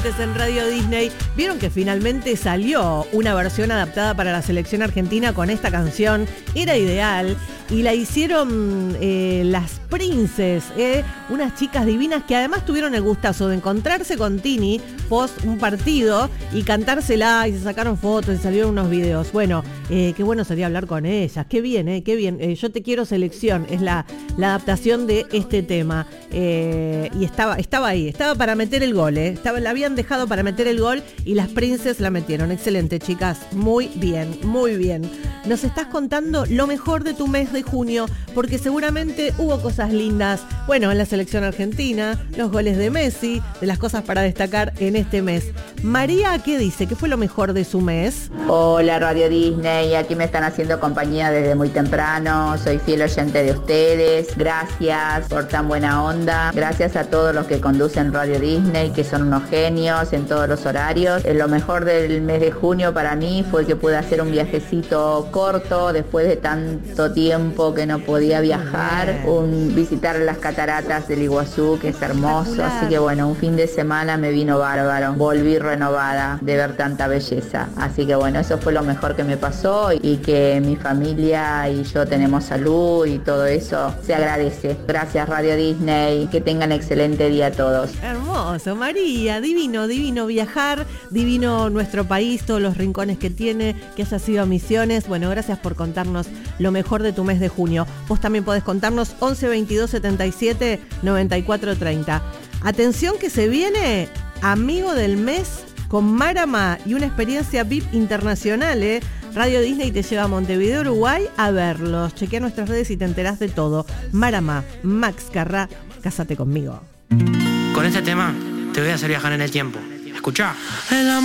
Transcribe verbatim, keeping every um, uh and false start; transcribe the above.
En Radio Disney, vieron que finalmente salió una versión adaptada para la selección argentina con esta canción. Era ideal y la hicieron eh, las Princes, eh, unas chicas divinas que además tuvieron el gustazo de encontrarse con Tini post un partido y cantársela y se sacaron fotos y salieron unos videos. Bueno, eh, qué bueno sería hablar con ellas, qué bien, eh, qué bien. Eh, Yo te quiero selección, es la, la adaptación de este tema eh, y estaba, estaba ahí, estaba para meter el gol, eh. estaba, la habían dejado para meter el gol y las Princes la metieron. Excelente, chicas, muy bien, muy bien. Nos estás contando lo mejor de tu mes de junio, porque seguramente hubo cosas lindas, bueno, en la selección argentina, los goles de Messi, de las cosas para destacar en este mes. María, ¿qué dice? ¿Qué fue lo mejor de su mes? Hola Radio Disney, aquí me están haciendo compañía desde muy temprano, soy fiel oyente de ustedes, gracias por tan buena onda, gracias a todos los que conducen Radio Disney, que son unos genios en todos los horarios. Lo mejor del mes de junio para mí fue que pude hacer un viajecito corto después de tanto tiempo que no podía viajar, un, visitar las cataratas del Iguazú, que es hermoso, así que bueno, un fin de semana me vino bárbaro, volví renovada de ver tanta belleza, así que bueno, eso fue lo mejor que me pasó y que mi familia y yo tenemos salud y todo eso se agradece. Gracias Radio Disney, que tengan excelente día todos. Hermoso, María, divino, divino viajar, divino nuestro país, todos los rincones que tiene, que haya sido a Misiones. Bueno, gracias por contarnos lo mejor de tu mes de junio. Vos también podés contarnos once veintidós setenta y siete noventa y cuatro treinta. Atención que se viene Amigo del Mes con Marama y una experiencia V I P internacional, ¿eh? Radio Disney te lleva a Montevideo, Uruguay, a verlos. Chequea nuestras redes y te enterás de todo. Marama, Max Carrá, cásate conmigo. Con este tema te voy a hacer viajar en el tiempo. Escuchá.